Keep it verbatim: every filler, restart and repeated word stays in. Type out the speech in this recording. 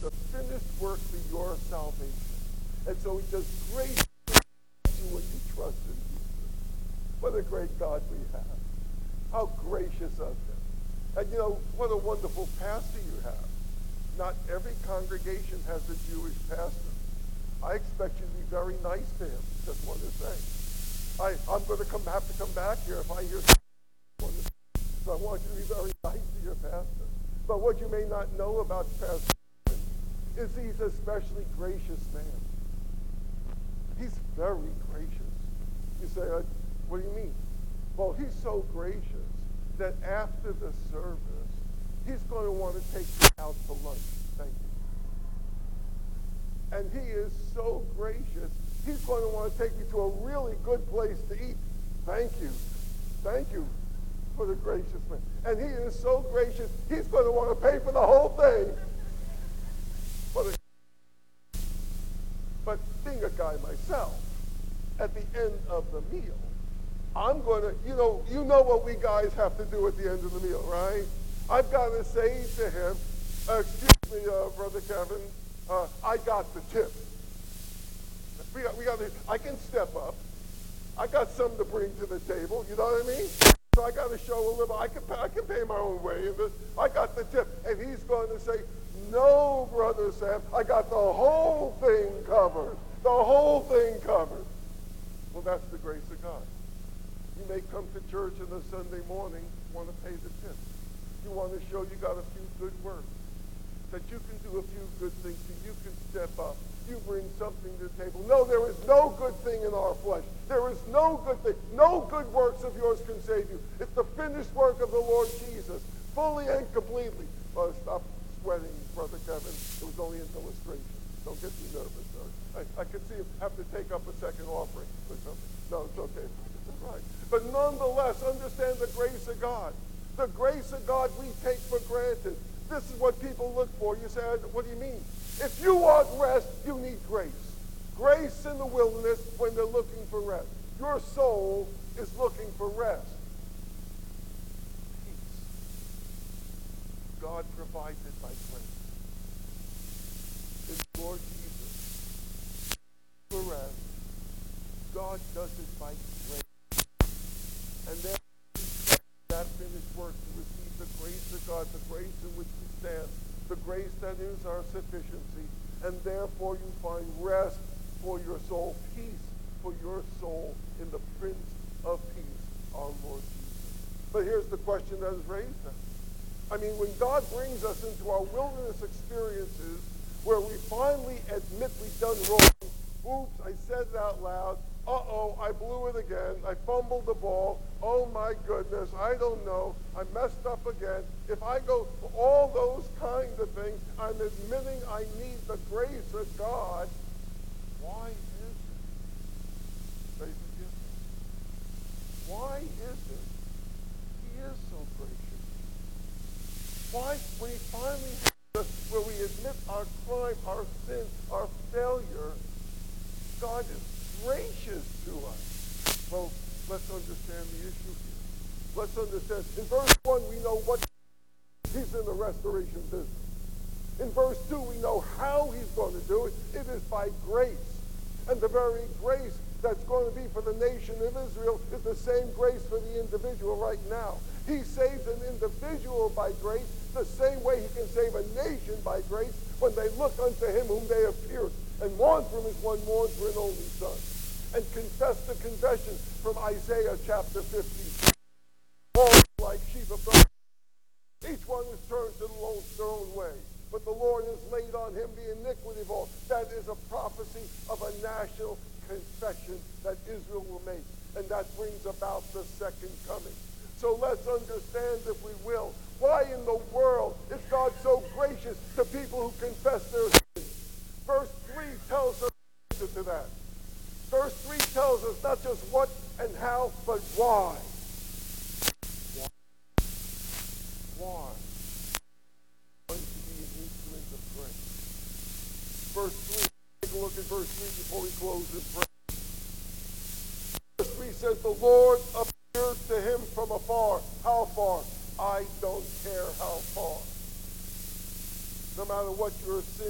the finished work for your salvation. And so he does great you when you trust in Jesus. What a great God we have. How gracious of him. And you know, what a wonderful pastor you have. Not every congregation has a Jewish pastor. I expect you to be very nice to him, just want to say. I, I'm going to come, have to come back here if I hear something. So I want you to be very nice to your pastor. But what you may not know about Pastor is he's a especially gracious man. He's very gracious. You say, uh, what do you mean? Well, he's so gracious that after the service, he's going to want to take you out to lunch. Thank you. And he is so gracious, he's going to want to take you to a really good place to eat. Thank you. Thank you for the gracious man. And he is so gracious, he's going to want to pay for the whole thing. For the But being a guy myself, at the end of the meal, I'm going to, you know, you know what we guys have to do at the end of the meal, right? I've got to say to him, uh, excuse me, uh, Brother Kevin, uh, I got the tip. We got, we got to, I can step up. I got something to bring to the table, you know what I mean? So I got to show a little, I can, I can pay my own way in this. I got the tip. And he's going to say, no, Brother Sam, I got the whole thing covered. The whole thing covered. Well, that's the grace of God. You may come to church on a Sunday morning, want to pay the tip. You want to show you got a few good works, that you can do a few good things, so you can step up. You bring something to the table. No, there is no good thing in our flesh. There is no good thing. No good works of yours can save you. It's the finished work of the Lord Jesus, fully and completely. Oh, stop sweating, Brother Kevin. It was only an illustration. Don't get too nervous, sir. I, I could see him have to take up a second offering or something. No, it's okay. It's all right. But nonetheless, understand the grace of God. The grace of God we take for granted. This is what people look for. You say, what do you mean? If you want rest, you need grace. Grace in the wilderness when they're looking for rest. Your soul is looking for rest. Peace. God provides it by grace. In Lord Jesus, for rest, God does it by grace. And then that finished work to receive the grace of God, the grace in which we stand, the grace that is our sufficiency, and therefore you find rest for your soul, peace for your soul in the Prince of Peace, our Lord Jesus. But here's the question that is raised then. I mean, when God brings us into our wilderness experiences where we finally admit we've done wrong, oops, I said it out loud, uh-oh, I blew it again, I fumbled the ball, oh my goodness, I don't know, I messed up again. If I go for all those kinds of things, I'm admitting I need the grace of God. Why is it? Say forgiveness. Why is it? He is so gracious. Why, when he finally has us, where we admit our crime, our sin, our failure, God is gracious to us. Well, let's understand the issue here. Let's understand. In verse one, we know what he's in the restoration business. In verse two, we know how he's going to do it. It is by grace. And the very grace that's going to be for the nation of Israel is the same grace for the individual right now. He saves an individual by grace the same way he can save a nation by grace when they look unto him whom they have pierced and mourn for him as one mourns for an only son. And confess the confession from Isaiah chapter fifty. All like sheep of the each one is turned to their own way. But the Lord has laid on him the iniquity of all. That is a prophecy of a national confession that Israel will make. And that brings about the second coming. So let's understand, if we will, why in the world is God so gracious to people who confess their sins? Verse three tells us the answer to that. Verse three tells us not just what and how, but why. Why? Why? Going to be an instrument of grace. Verse three, take a look at verse three before we close this prayer. Verse three says, the Lord appeared to him from afar. How far? I don't care how far. No matter what your sin